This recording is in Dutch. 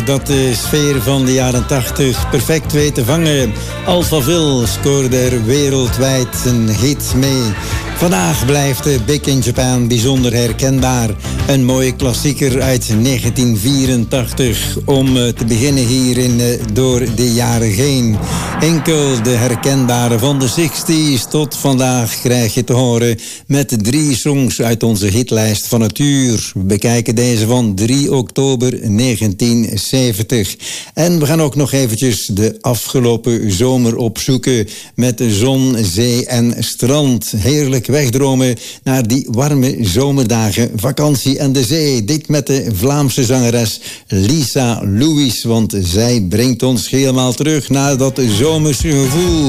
Dat de sfeer van de jaren 80 perfect weet te vangen. Alphaville scoorde er wereldwijd een hit mee. Vandaag blijft Big in Japan bijzonder herkenbaar. Een mooie klassieker uit 1984 om te beginnen hier door de jaren heen. Enkel de herkenbare van de 60s tot vandaag krijg je te horen met 3 songs uit onze hitlijst van het uur. We bekijken deze van 3 oktober 1970. En we gaan ook nog eventjes de afgelopen zomer opzoeken met zon, zee en strand. Heerlijk wegdromen naar die warme zomerdagen, vakantie en de zee. Dit met de Vlaamse zangeres Lisa Lewis, want zij brengt ons helemaal terug naar dat zomerse gevoel.